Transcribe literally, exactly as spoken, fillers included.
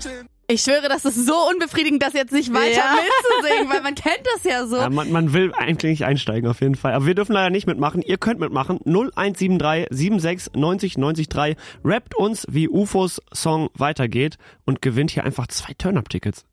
Ich schwöre, das ist so unbefriedigend, das jetzt nicht weiter Ja. mitzusingen, weil man kennt das ja so. Ja, man, man will eigentlich einsteigen auf jeden Fall. Aber wir dürfen leider nicht mitmachen. Ihr könnt mitmachen. null eins sieben drei sieben sechs neun null neun drei. Rappt uns, wie U F Os Song weitergeht und gewinnt hier einfach zwei Turn-Up-Tickets.